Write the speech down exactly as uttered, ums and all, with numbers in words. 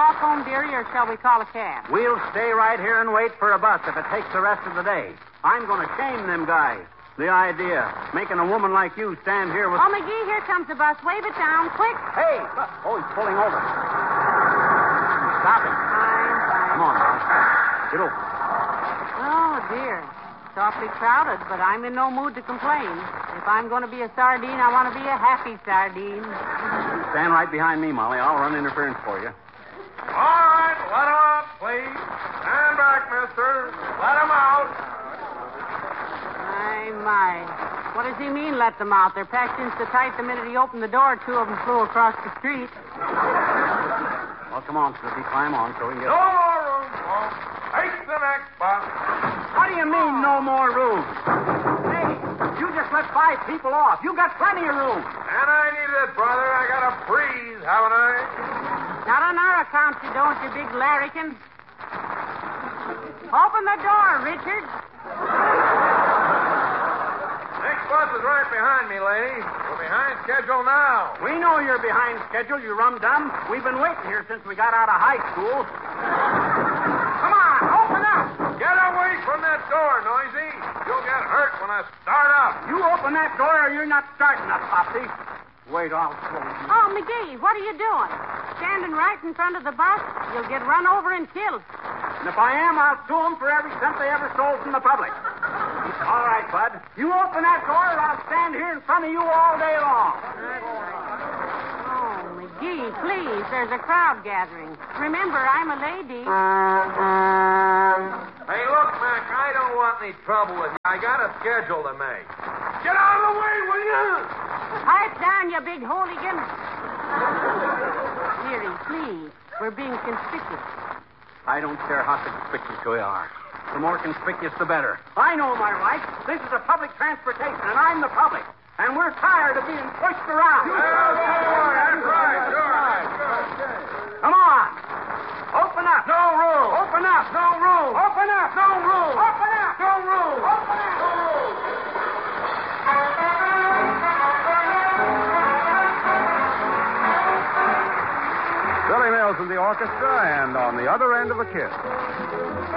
walk home, dearie, or shall we call a cab? We'll stay right here and wait for a bus if it takes the rest of the day. I'm going to shame them guys. The idea, making a woman like you stand here with... Oh, McGee, here comes the bus. Wave it down, quick. Hey! Oh, he's pulling over. Stop him. Fine, fine. Come on, Molly. Get over. Oh, dear. It's awfully crowded, but I'm in no mood to complain. If I'm going to be a sardine, I want to be a happy sardine. You stand right behind me, Molly. I'll run interference for you. All right, let him out, please. Stand back, mister. Let him out. My, my. What does he mean, let them out? They're packed in so tight the minute he opened the door, two of them flew across the street. Well, come on, Slippy. Climb on so we can get... No more room, folks. Take the next bus. What do you mean, no more room? Hey, you just let five people off. You got plenty of room. And I need it, brother. I got a freeze, haven't I? Not on our account, you don't, you big larrikin. Open the door, Richard. Next bus is right behind me, lady. We're behind schedule now. We know you're behind schedule, you rum-dum. We've been waiting here since we got out of high school. Come on, open up. Get away from that door, Noisy. You'll get hurt when I start up. You open that door or you're not starting up, Popsy. Wait, I'll show you. Oh, McGee, what are you doing? Standing right in front of the bus? You'll get run over and killed. And if I am, I'll sue them for every cent they ever stole from the public. All right, Bud. You open that door or I'll stand here in front of you all day long. Oh, McGee, please. There's a crowd gathering. Remember, I'm a lady. Hey, look, Mac, I don't want any trouble with you. I got a schedule to make. Get out of the way, will you? Pipe down, you big hooligan. Dearie, please. We're being conspicuous. I don't care how conspicuous we are. The more conspicuous, the better. I know my rights. This is a public transportation, and I'm the public. And we're tired of being pushed around. That's right, that's right. Come on. Open up. No room. Open up. No room. Open up. No room. Open up. No room. Open up. No room. Billy Mills in the orchestra, and on the other end of the kiss.